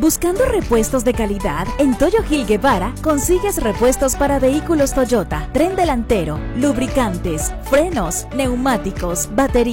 Buscando repuestos de calidad, en Toyo Gil Guevara consigues repuestos para vehículos Toyota, tren delantero, lubricantes, frenos, neumáticos, baterías.